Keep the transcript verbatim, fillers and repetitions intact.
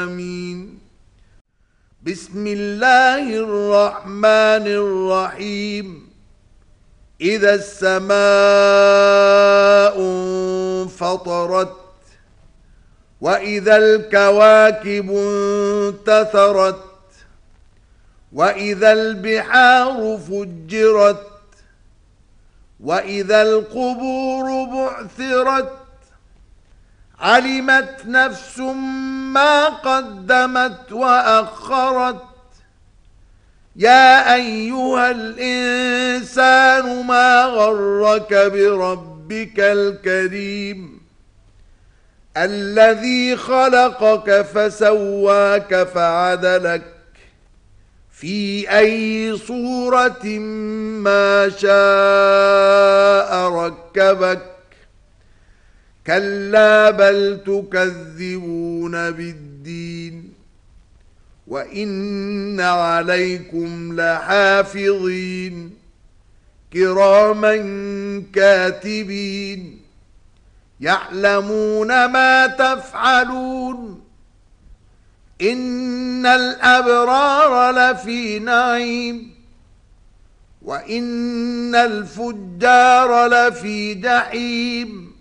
العالمين. بسم الله الرحمن الرحيم. إذا السماء انفطرت وإذا الكواكب انتثرت وإذا البحار فجرت وإذا القبور بعثرت علمت نفس ما قدمت وأخرت. يا أيها الإنسان ما غرك بربك الكريم الذي خلقك فسواك فعدلك في أي صورة ما شاء ركبك. كلا بل تكذبون بالدين وإن عليكم لحافظين كراما كاتبين يعلمون ما تفعلون. إن الأبرار لفي نعيم وإن الفجار لفي جحيم.